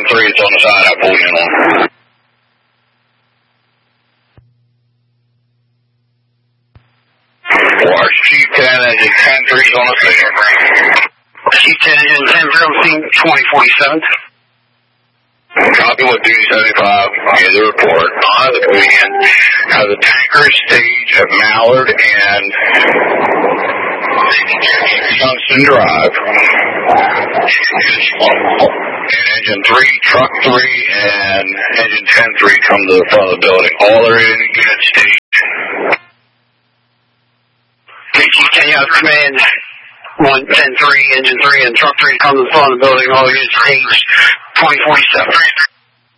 3, it's on the side I pulled in on. Watch Chief 10, engine 10-3 is on the scene. Chief 10, engine 10-3 on the scene, 2047. Copy with D75, in the report. On the command, has a tanker stage at Mallard and Johnston Drive. And engine 3, truck 3, and engine 10-3 come to the front of the building. All are in unit stage. Chief 10, you have command. 1, 10-3, engine 3, and truck 3 come to the front of the building. All units stage 2047.